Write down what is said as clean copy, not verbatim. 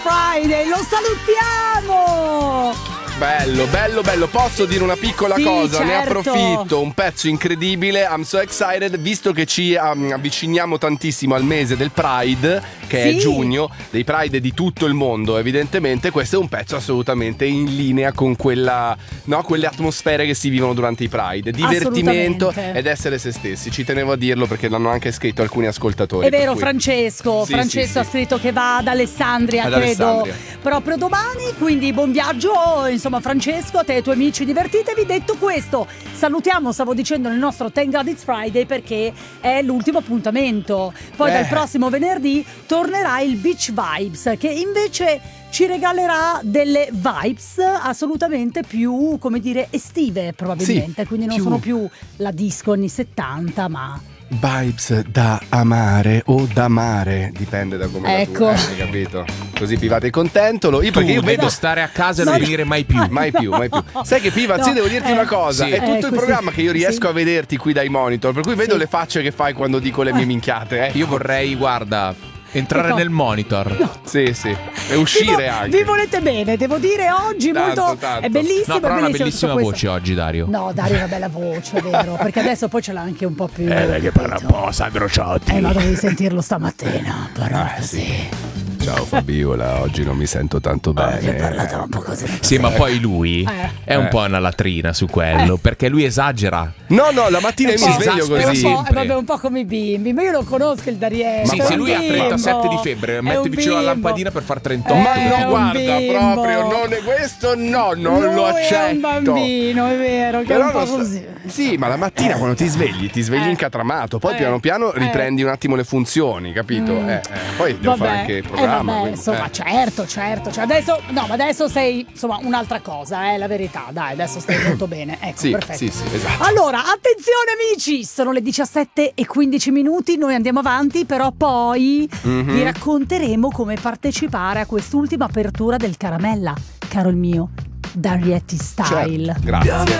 Friday, lo salutiamo! Bello, bello, bello. Posso dire una piccola cosa? Certo. Ne approfitto. Un pezzo incredibile. I'm so excited. Visto che ci avviciniamo tantissimo al mese del Pride, che è giugno, dei Pride di tutto il mondo, evidentemente, questo è un pezzo assolutamente in linea con quelle atmosfere che si vivono durante i Pride. Divertimento ed essere se stessi. Ci tenevo a dirlo perché l'hanno anche scritto alcuni ascoltatori. È vero, Francesco. Sì, Francesco ha scritto che va ad Alessandria, credo, proprio domani. Quindi buon viaggio, insomma, Francesco, a te e ai tuoi amici, divertitevi. Detto questo, salutiamo, stavo dicendo, nel nostro Thank God It's Friday, perché è l'ultimo appuntamento. Poi dal prossimo venerdì tornerà il Beach Vibes, che invece ci regalerà delle vibes assolutamente più, come dire, estive probabilmente. Quindi non sono più la disco anni 70, ma vibes da amare o da mare, dipende da come hai capito? Così Pivate è contento. Perché io vedo stare a casa e non venire mai più. Mai più. Sai che Piva, devo dirti una cosa. È tutto il programma che io riesco a vederti qui dai monitor, per cui vedo le facce che fai quando dico le mie minchiate. Io vorrei, guarda, entrare nel monitor. Sì. E uscire anche. Vi volete bene, devo dire, oggi tanto. è bellissimo. No, però è una bellissima voce oggi, Dario. No, Dario ha una bella voce, è vero. Perché adesso poi ce l'ha anche un po' più. Che parla un po', Sandro Ciotti. Ma dovevi sentirlo stamattina. Però così. Ciao Fabiola, oggi non mi sento tanto bene. Parla troppo così. Sì, ma poi lui è un po' una latrina su quello, perché lui esagera. No, la mattina mi sveglio così. Vabbè, un po' come i bimbi, ma io lo conosco il Darietto. Sì, lui ha 37 di febbre, mette vicino la lampadina per far 38. Ma no, guarda, proprio non è questo, non lo accetto. È un bambino, è vero, che è un po' così. Sì, ma la mattina quando ti svegli incatramato, poi piano piano riprendi un attimo le funzioni, capito? Poi devo fare anche il programma. Insomma, certo. Adesso sei, insomma, un'altra cosa, la verità. Dai, adesso stai molto bene. Ecco, perfetto. Sì, esatto. Allora, attenzione amici, sono le 17:15, noi andiamo avanti, però poi vi racconteremo come partecipare a quest'ultima apertura del Caramella, caro il mio Darietti Style. Certo, grazie.